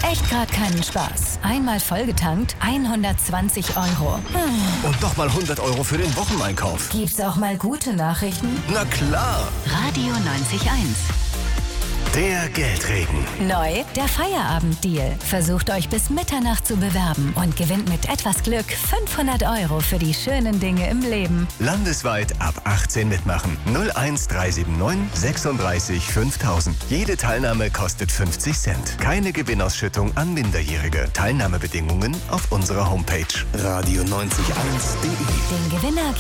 echt gerade keinen Spaß. Einmal vollgetankt, 120 €. Und nochmal 100 € für den Wocheneinkauf. Gibt's auch mal gute Nachrichten? Na klar. Radio 90.1. Der Geldregen. Neu, der Feierabenddeal. Versucht euch bis Mitternacht zu bewerben und gewinnt mit etwas Glück 500 € für die schönen Dinge im Leben. Landesweit ab 18 mitmachen. 01379 36 5000. Jede Teilnahme kostet 50 Cent. Keine Gewinnausschüttung an Minderjährige. Teilnahmebedingungen auf unserer Homepage radio901.de. Den Gewinner